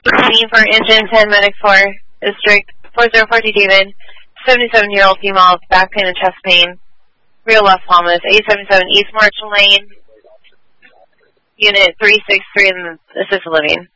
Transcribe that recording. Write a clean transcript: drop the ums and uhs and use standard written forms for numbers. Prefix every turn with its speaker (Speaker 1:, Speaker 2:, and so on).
Speaker 1: Scene for Engine 10 Medic 4, District 4042 David, 77-year-old female, back pain and chest pain, real left palm is 877 East March Lane, Unit 363 in the assisted living.